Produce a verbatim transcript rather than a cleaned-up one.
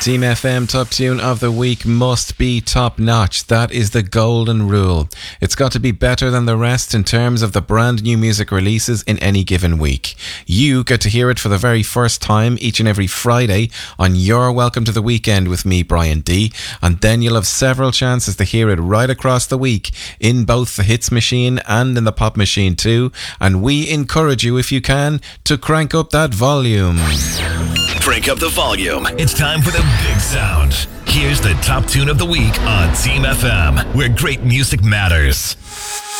Team F M Top Tune of the Week must be top notch. That is the golden rule. It's got to be better than the rest in terms of the brand new music releases in any given week. You get to hear it for the very first time each and every Friday on your Welcome to the Weekend with me, Brian D. And then you'll have several chances to hear it right across the week in both the Hits Machine and in the Pop Machine too. And we encourage you, if you can, to crank up that volume. Crank up the volume. It's time for the big sound. Here's the top tune of the week on Team F M, where great music matters.